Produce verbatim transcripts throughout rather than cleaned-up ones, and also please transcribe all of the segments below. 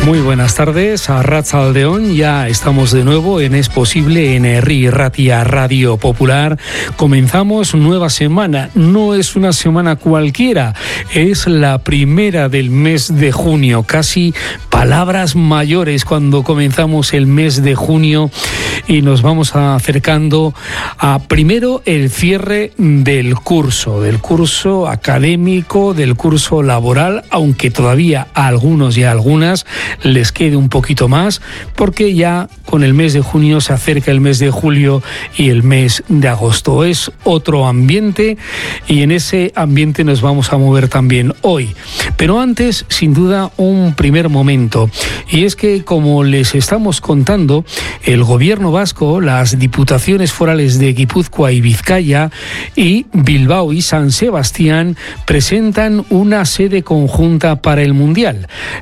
Muy buenas tardes, Arratsaldeon. Ya estamos de nuevo en Es Posible en Herri Ratia Radio Popular. Comenzamos nueva semana. No es una semana cualquiera, es la primera del mes de junio. Casi palabras mayores cuando comenzamos el mes de junio y nos vamos acercando a primero el cierre del curso, del curso académico, del curso laboral, aunque todavía a algunos y a algunas les quede un poquito más, porque ya con el mes de junio se acerca el mes de julio y el mes de agosto. Es otro ambiente y en ese ambiente nos vamos a mover también hoy. Pero antes, sin duda, un primer momento. Y es que, como les estamos contando, el gobierno vasco, las diputaciones forales de Guipúzcoa y Vizcaya y Bilbao y San Sebastián presentan una sede conjunta para el Mundial.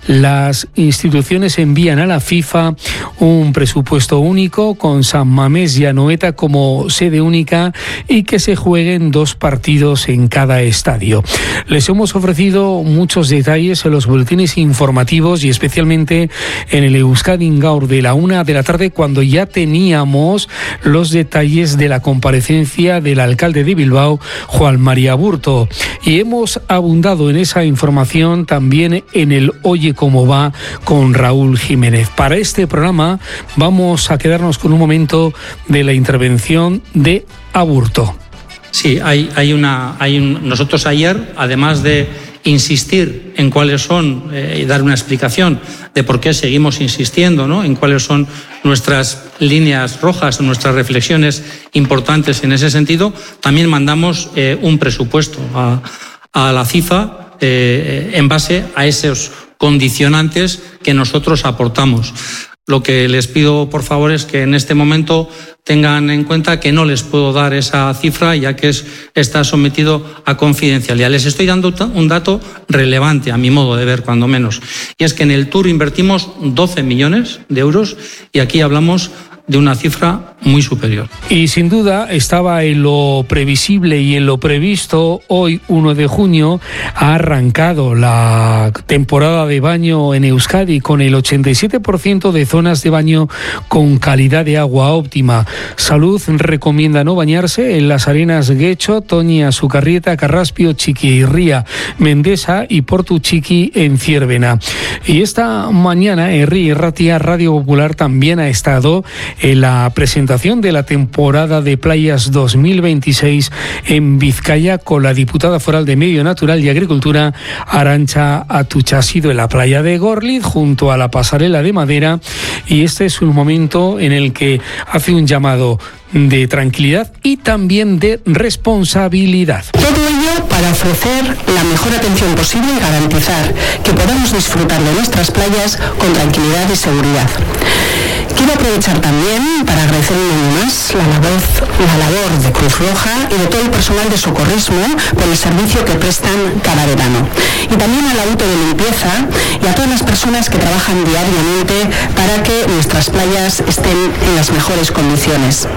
Las instituciones envían a la FIFA un presupuesto único con San Mamés y Anoeta como sede única y que se jueguen dos partidos en cada estadio. Les hemos ofrecido muchos detalles en los boletines informativos y especialmente en el Euskadi Gaur de la una de la tarde, cuando ya teníamos los detalles de la comparecencia del alcalde de Bilbao, Juan María Aburto. Y hemos abundado en esa información también en el Oye Cómo Va con Raúl Jiménez. Para este programa vamos a quedarnos con un momento de la intervención de Aburto. Sí, hay, hay una, hay un, nosotros ayer, además de insistir en cuáles son, eh, y dar una explicación de por qué seguimos insistiendo, ¿no?, en cuáles son nuestras líneas rojas, nuestras reflexiones importantes en ese sentido, también mandamos eh, un presupuesto a, a la FIFA eh, en base a esos condicionantes que nosotros aportamos. Lo que les pido, por favor, es que en este momento tengan en cuenta que no les puedo dar esa cifra, ya que es, está sometido a confidencialidad. Les estoy dando un dato relevante, a mi modo de ver, cuando menos. Y es que en el Tour invertimos doce millones de euros y aquí hablamos de una cifra muy superior. Y sin duda estaba en lo previsible y en lo previsto. Hoy, uno de junio, ha arrancado la temporada de baño en Euskadi con el ochenta y siete por ciento de zonas de baño con calidad de agua óptima. Salud recomienda no bañarse en las arenas Guecho, Toña, Sucarrieta, Carraspio, Chiquirría, Mendesa y Portu Chiqui en Ciervena. Y esta mañana Herri Ratia Radio Popular también ha estado en la presentación de la temporada de playas dos mil veintiséis en Vizcaya con la diputada foral de Medio Natural y Agricultura, Arantxa Atutxa. Ha sido en la playa de Gorliz junto a la pasarela de madera y este es un momento en el que hace un llamado de tranquilidad y también de responsabilidad. Todo ello para ofrecer la mejor atención posible y garantizar que podamos disfrutar de nuestras playas con tranquilidad y seguridad. Quiero aprovechar también para agradecer un año más la labor, la labor de Cruz Roja y de todo el personal de socorrismo por el servicio que prestan cada verano. Y también al auto de limpieza y a todas las personas que trabajan diariamente para que nuestras playas estén en las mejores condiciones.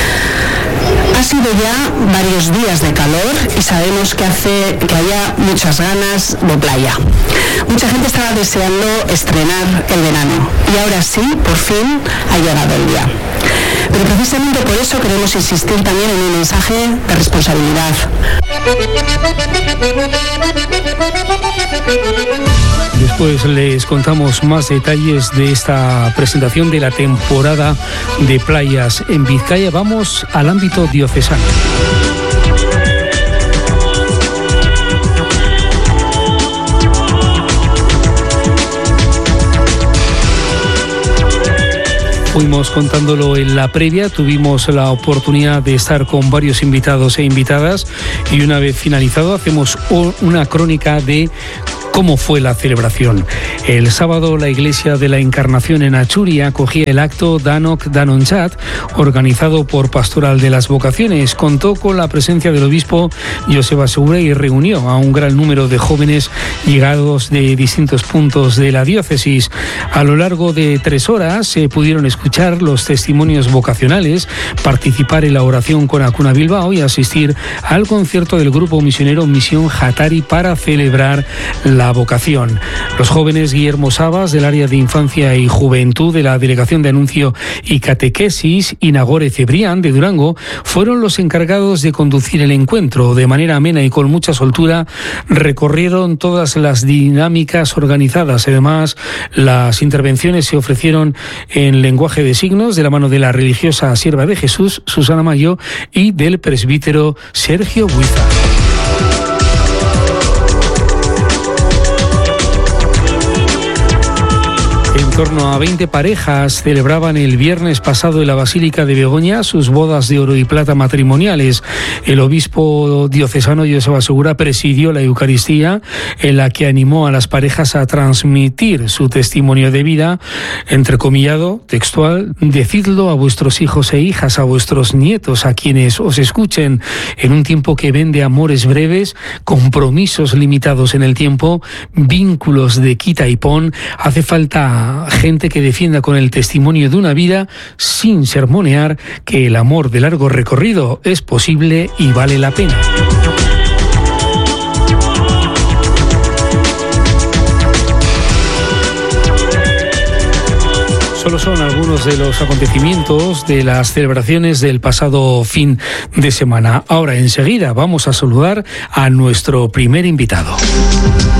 Ha sido ya varios días de calor y sabemos que hace que haya muchas ganas de playa. Mucha gente estaba deseando estrenar el verano y ahora sí, por fin, ha llegado el día. Pero precisamente por eso queremos insistir también en un mensaje de responsabilidad. Después les contamos más detalles de esta presentación de la temporada de playas en Vizcaya. Vamos al ámbito diocesano. Fuimos contándolo en la previa, tuvimos la oportunidad de estar con varios invitados e invitadas y una vez finalizado hacemos una crónica de cómo fue la celebración. El sábado la Iglesia de la Encarnación en Atxuri acogía el acto Danok Danontzat, organizado por Pastoral de las Vocaciones. Contó con la presencia del obispo Joseba Segura y reunió a un gran número de jóvenes llegados de distintos puntos de la diócesis. A lo largo de tres horas se pudieron escuchar los testimonios vocacionales, participar en la oración con Acuna Bilbao y asistir al concierto del grupo misionero Misión Hatari para celebrar la la vocación. Los jóvenes Guillermo Sabas, del área de Infancia y Juventud de la Delegación de Anuncio y Catequesis, y Nagore Cebrián, de Durango, fueron los encargados de conducir el encuentro. De manera amena y con mucha soltura recorrieron todas las dinámicas organizadas. Además, las intervenciones se ofrecieron en lenguaje de signos de la mano de la religiosa sierva de Jesús, Susana Mayo, y del presbítero Sergio Buiza. En torno a veinte parejas celebraban el viernes pasado en la Basílica de Begoña sus bodas de oro y plata matrimoniales. El obispo diocesano Joseba Segura presidió la Eucaristía, en la que animó a las parejas a transmitir su testimonio de vida, entrecomillado, textual: decidlo a vuestros hijos e hijas, a vuestros nietos, a quienes os escuchen. En un tiempo que vende amores breves, compromisos limitados en el tiempo, vínculos de quita y pon, hace falta gente que defienda con el testimonio de una vida, sin sermonear, que el amor de largo recorrido es posible y vale la pena. Solo son algunos de los acontecimientos de las celebraciones del pasado fin de semana. Ahora, enseguida, vamos a saludar a nuestro primer invitado.